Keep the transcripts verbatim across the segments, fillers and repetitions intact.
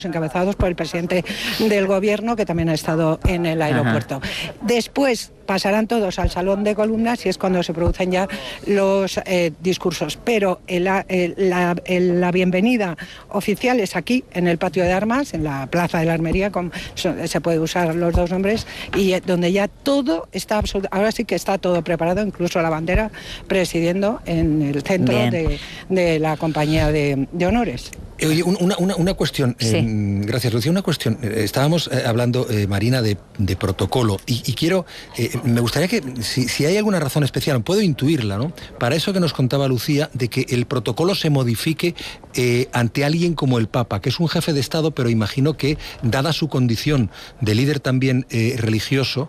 encabezados por el presidente del gobierno, que también ha estado en el aeropuerto. Ajá. Después pasarán todos al salón de columnas y es cuando se producen ya los eh, discursos. Pero el, el, la, el, la bienvenida oficial es aquí, en el patio de armas, en la plaza de la Armería, con, se puede usar los dos nombres, y donde ya todo está absoluto, ahora sí que está todo preparado, incluso la bandera presidiendo en el centro de, de la compañía de, de honores. Oye, una, una, una cuestión, sí. eh, gracias Lucía, una cuestión, eh, estábamos eh, hablando, eh, Marina, de, de protocolo, y, y quiero, eh, me gustaría que, si, si hay alguna razón especial, puedo intuirla, ¿no?, para eso que nos contaba Lucía, de que el protocolo se modifique eh, ante alguien como el Papa, que es un jefe de Estado, pero imagino que, dada su condición de líder también eh, religioso,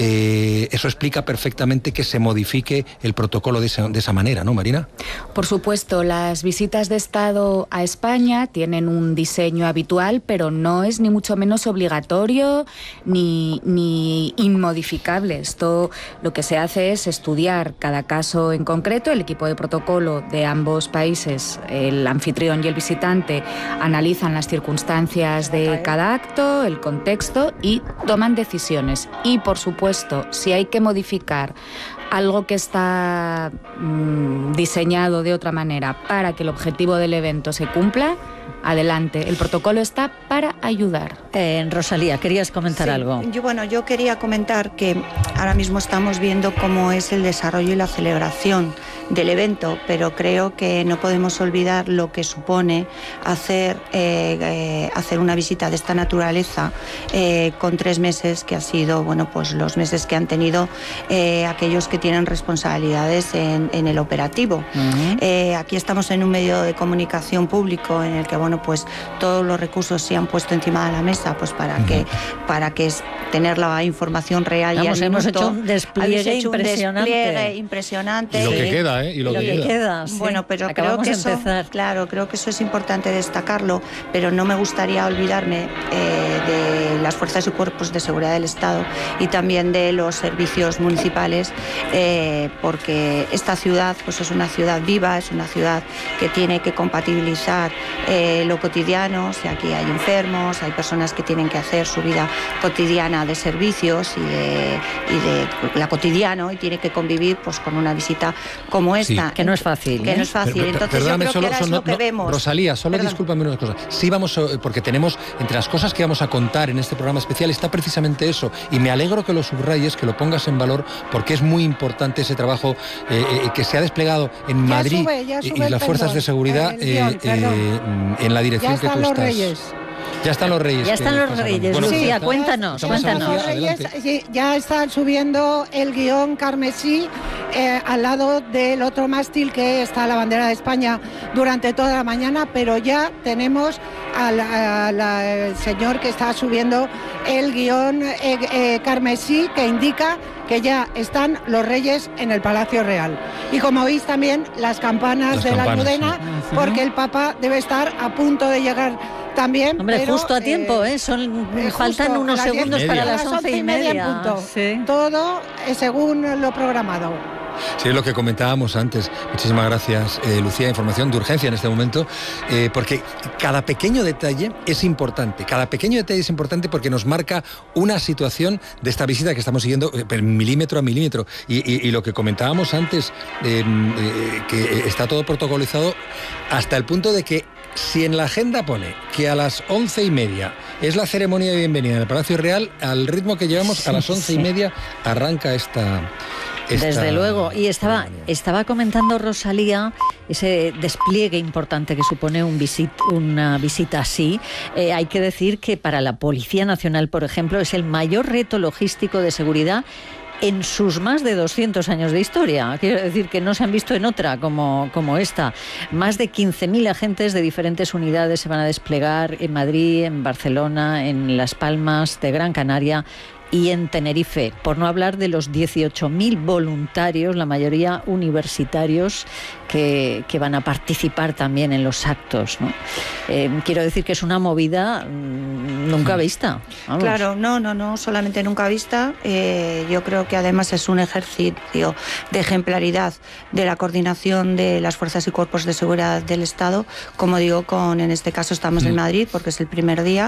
eh, eso explica perfectamente que se modifique el protocolo de esa, de esa manera, ¿no, Marina? Por supuesto, las visitas de Estado a España tienen un diseño habitual, pero no es ni mucho menos obligatorio ni, ni inmodificable. Esto lo que se hace es estudiar cada caso en concreto. El equipo de protocolo de ambos países, el anfitrión y el visitante, analizan las circunstancias de cada acto, el contexto, y toman decisiones. Y, por supuesto, si hay que modificar algo que está mmm, diseñado de otra manera para que el objetivo del evento se cumpla, adelante. El protocolo está para ayudar. Eh, Rosalía, ¿querías comentar sí, algo? Yo, bueno, yo quería comentar que ahora mismo estamos viendo cómo es el desarrollo y la celebración del evento, pero creo que no podemos olvidar lo que supone hacer, eh, eh, hacer una visita de esta naturaleza eh, con tres meses, que ha sido, bueno, pues los meses que han tenido eh, aquellos que tienen responsabilidades en, en el operativo. Uh-huh. Eh, aquí estamos en un medio de comunicación público en el que, bueno, pues todos los recursos se han puesto encima de la mesa, pues para uh-huh. que para que es tener la información real. Vamos, y al hemos minuto. hecho un despliegue hecho impresionante. Un despliegue impresionante. Y lo que queda, ¿eh? Y lo, y lo que, que queda. queda sí. Bueno, pero Acabamos creo que de eso, empezar. claro, creo que eso es importante destacarlo, pero no me gustaría olvidarme eh, de las fuerzas y cuerpos de seguridad del Estado y también de los servicios municipales, eh, porque esta ciudad, pues es una ciudad viva, es una ciudad que tiene que compatibilizar eh, lo cotidiano. O sea, aquí hay enfermos, hay personas que tienen que hacer su vida cotidiana de servicios y de, y de la cotidiano, y tiene que convivir pues con una visita como esta. Sí, que no es fácil. Que ¿eh? no es fácil. Pero, Entonces perdóname, yo creo solo, que ahora son, es lo que no, vemos. Rosalía, solo Perdón. discúlpame una cosa. Sí vamos, porque tenemos, entre las cosas que vamos a contar en este programa especial está precisamente eso, y me alegro que lo subrayes, que lo pongas en valor, porque es muy importante ese trabajo eh, eh, que se ha desplegado en ya Madrid sube, ya sube y las fuerzas de seguridad eh, eh, en la dirección que tú los estás. Reyes. Ya están los Reyes. Ya están los Reyes, bueno, Lucía, está, cuéntanos, cuéntanos. Los Reyes, sí, ya están subiendo el guión carmesí eh, al lado del otro mástil que está la bandera de España durante toda la mañana, pero ya tenemos al, al, al señor que está subiendo el guión eh, eh, carmesí, que indica que ya están los Reyes en el Palacio Real. Y como oís también las campanas las de campanas, la Almudena, sí. porque el Papa debe estar a punto de llegar también. Hombre, pero, justo a tiempo, ¿eh? Son, eh, faltan justo unos segundos para las once y media. En punto. Sí. Todo eh, según lo programado. Sí, es lo que comentábamos antes. Muchísimas gracias, eh, Lucía. Información de urgencia en este momento, eh, porque cada pequeño detalle es importante. Cada pequeño detalle es importante porque nos marca una situación de esta visita que estamos siguiendo eh, milímetro a milímetro. Y, y, y lo que comentábamos antes, eh, eh, que está todo protocolizado hasta el punto de que si en la agenda pone que a las once y media es la ceremonia de bienvenida en el Palacio Real, al ritmo que llevamos, sí, a las once sí. y media arranca esta... Esta... Desde luego, y estaba, estaba comentando Rosalía ese despliegue importante que supone un visit, una visita así. Eh, hay que decir que para la Policía Nacional, por ejemplo, es el mayor reto logístico de seguridad en sus más de doscientos años de historia. Quiero decir que no se han visto en otra como, como esta. Más de quince mil agentes de diferentes unidades se van a desplegar en Madrid, en Barcelona, en Las Palmas de Gran Canaria y en Tenerife, por no hablar de los dieciocho mil voluntarios, la mayoría universitarios, que, que van a participar también en los actos, ¿no? Eh, quiero decir que es una movida nunca vista. Vamos. Claro, no, no, no, solamente nunca vista. Eh, yo creo que además es un ejercicio de ejemplaridad de la coordinación de las fuerzas y cuerpos de seguridad del Estado. Como digo, con en este caso estamos mm. en Madrid porque es el primer día.